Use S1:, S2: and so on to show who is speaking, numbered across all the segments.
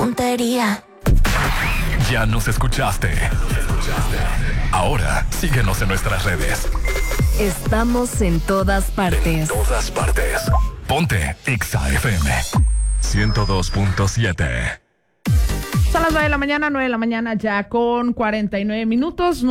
S1: puntería.
S2: Ya nos escuchaste. Ahora síguenos en nuestras redes.
S3: Estamos en todas partes.
S2: Ponte Exa FM 102.7.
S4: Son las 9 de la mañana ya con 49 minutos,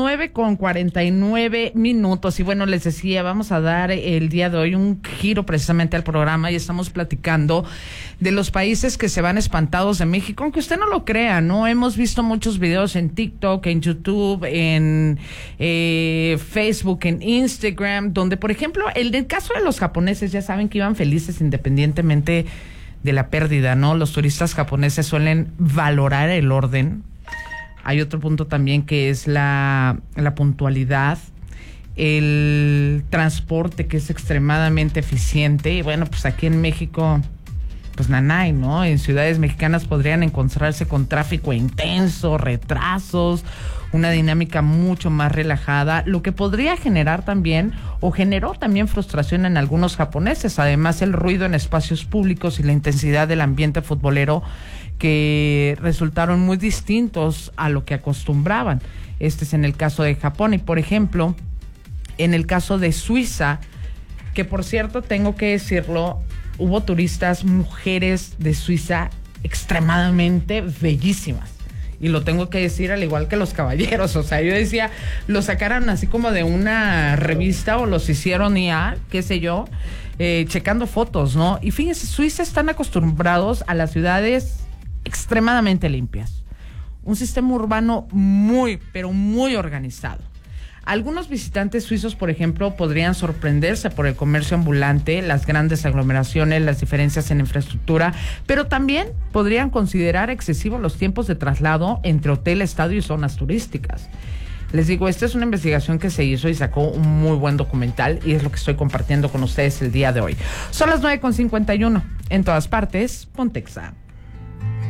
S4: 9:49. Y bueno, les decía, vamos a dar el día de hoy un giro precisamente al programa y estamos platicando de los países que se van espantados de México, aunque usted no lo crea, ¿no? Hemos visto muchos videos en TikTok, en YouTube, en Facebook, en Instagram, donde, por ejemplo, el caso de los japoneses, ya saben que iban felices independientemente de la pérdida, ¿no? Los turistas japoneses suelen valorar el orden. Hay otro punto también que es la puntualidad, el transporte que es extremadamente eficiente. Y bueno, pues aquí en México, pues nanay, ¿no? En ciudades mexicanas podrían encontrarse con tráfico intenso, retrasos, una dinámica mucho más relajada, lo que podría generar también, o generó también frustración en algunos japoneses. Además, el ruido en espacios públicos y la intensidad del ambiente futbolero que resultaron muy distintos a lo que acostumbraban. Este es en el caso de Japón. Y, por ejemplo, en el caso de Suiza, que por cierto, tengo que decirlo, hubo turistas, mujeres de Suiza extremadamente bellísimas. Y lo tengo que decir al igual que los caballeros. O sea, yo decía, los sacaron así como de una revista o los hicieron IA, qué sé yo, checando fotos, ¿no? Y fíjense, Suiza están acostumbrados a las ciudades extremadamente limpias. Un sistema urbano muy, pero muy organizado. Algunos visitantes suizos, por ejemplo, podrían sorprenderse por el comercio ambulante, las grandes aglomeraciones, las diferencias en infraestructura, pero también podrían considerar excesivos los tiempos de traslado entre hotel, estadio y zonas turísticas. Les digo, esta es una investigación que se hizo y sacó un muy buen documental y es lo que estoy compartiendo con ustedes el día de hoy. Son las 9:51. En todas partes, Ponte Exa.